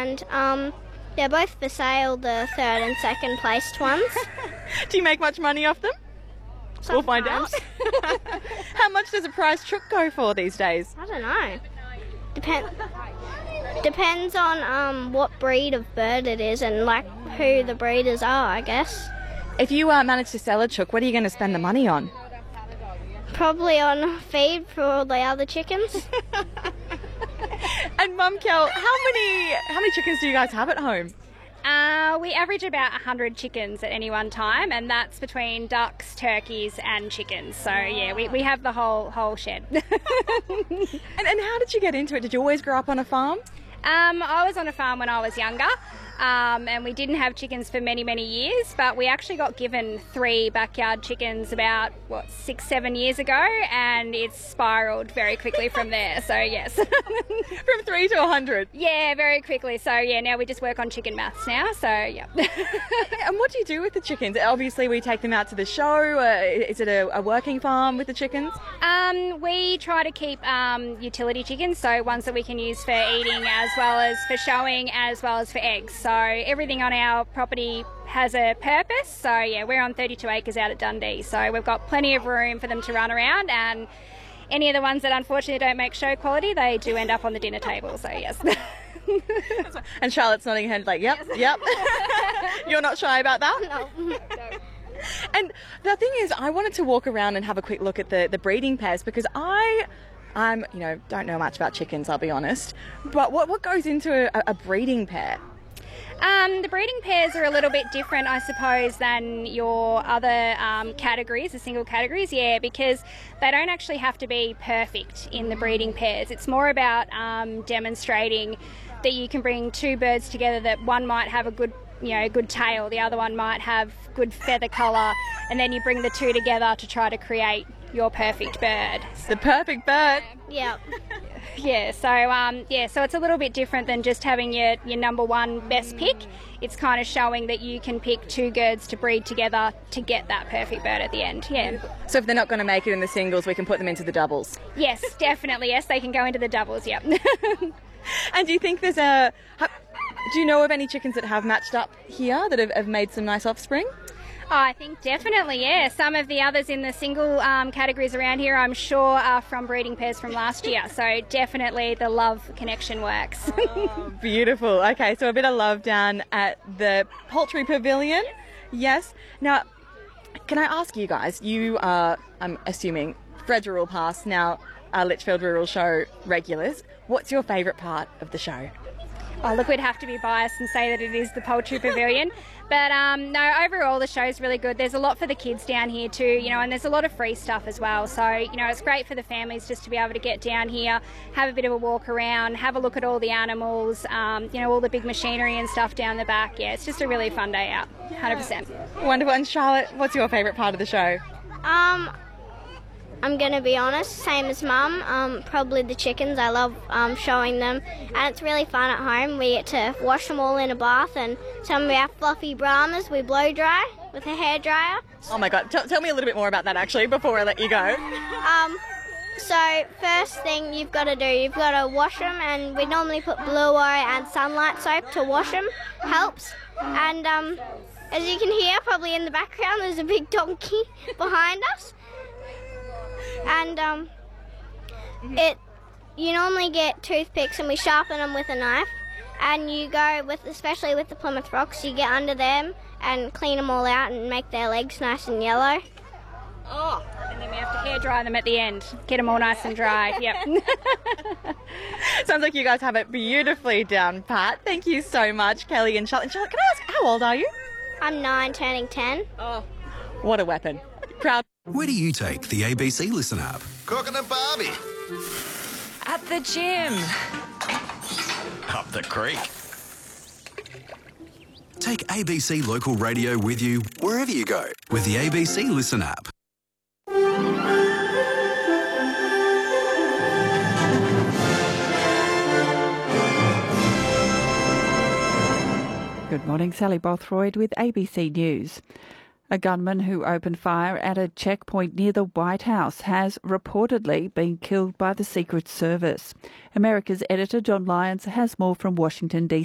and they're both for sale, the third and second placed ones. Do you make much money off them? We'll find out. How much does a prize chook go for these days? I don't know. Depends on what breed of bird it is and like who the breeders are, I guess. If you manage to sell a chook, what are you going to spend the money on? Probably on feed for all the other chickens. And Mum Kel, how many chickens do you guys have at home? We average about 100 chickens at any one time, and that's between ducks, turkeys and chickens. So yeah, we have the whole shed. And how did you get into it? Did you always grow up on a farm? I was on a farm when I was younger, and we didn't have chickens for many years, but we actually got given 3 backyard chickens about 6-7 years ago, and it's spiraled very quickly from there. So yes. From 3 to 100? Yeah, very quickly. So yeah, now we just work on chicken maths now. So yeah. And what do you do with the chickens? Obviously we take them out to the show. Is it a working farm with the chickens? We try to keep utility chickens, so ones that we can use for eating as well as for showing as well as for eggs. So everything on our property has a purpose. So yeah, we're on 32 acres out at Dundee, so we've got plenty of room for them to run around, and any of the ones that unfortunately don't make show quality, they do end up on the dinner table. So yes. And Charlotte's nodding her head like, yep. You're not shy about that? No. And the thing is, I wanted to walk around and have a quick look at the breeding pairs, because I'm don't know much about chickens, I'll be honest. But what goes into a breeding pair? The breeding pairs are a little bit different, I suppose, than your other categories, the single categories, because they don't actually have to be perfect in the breeding pairs. It's more about demonstrating that you can bring 2 birds together, that one might have a good tail, the other one might have good feather colour, and then you bring the 2 together to try to create your perfect bird. The perfect bird? Yeah. Yeah, so it's a little bit different than just having your number one best pick. It's kind of showing that you can pick 2 birds to breed together to get that perfect bird at the end, yeah. So if they're not going to make it in the singles, we can put them into the doubles? Yes, definitely, yes, they can go into the doubles, yep. And do you think do you know of any chickens that have matched up here, that have made some nice offspring? Oh, I think definitely, yeah. Some of the others in the single categories around here, I'm sure, are from breeding pairs from last year. So definitely the love connection works. Oh, beautiful. Okay, so a bit of love down at the Poultry Pavilion. Yes. Now, can I ask you guys, you are, I'm assuming, Fred Rural Pass, now Litchfield Rural Show regulars. What's your favourite part of the show? Oh, look, we'd have to be biased and say that it is the Poultry Pavilion. But no, overall the show's really good. There's a lot for the kids down here too, and there's a lot of free stuff as well. So, it's great for the families just to be able to get down here, have a bit of a walk around, have a look at all the animals, all the big machinery and stuff down the back. Yeah, it's just a really fun day out, 100%. Wonderful. And Charlotte, what's your favourite part of the show? I'm going to be honest, same as Mum, probably the chickens. I love showing them, and it's really fun at home. We get to wash them all in a bath, and some of our fluffy Brahmas we blow dry with a hairdryer. Oh my God, tell me a little bit more about that actually before I let you go. So first thing you've got to do, you've got to wash them, and we normally put Blue O and Sunlight soap to wash them, helps. And as you can hear probably in the background, there's a big donkey behind us. And you normally get toothpicks and we sharpen them with a knife, and you go especially with the Plymouth Rocks, you get under them and clean them all out and make their legs nice and yellow. Oh, and then we have to hair dry them at the end, get them all nice and dry. Yep. Sounds like you guys have it beautifully down pat. Thank you so much, Kelly and Charlotte. Charlotte, can I ask, how old are you? I'm 9, turning 10. Oh, what a weapon. Proud. Where do you take the ABC Listen app? Cooking a Barbie. At the gym. Up the creek. Take ABC Local Radio with you wherever you go with the ABC Listen app. Good morning, Sally Bothroyd with ABC News. A gunman who opened fire at a checkpoint near the White House has reportedly been killed by the Secret Service. America's editor John Lyons has more from Washington, D.C.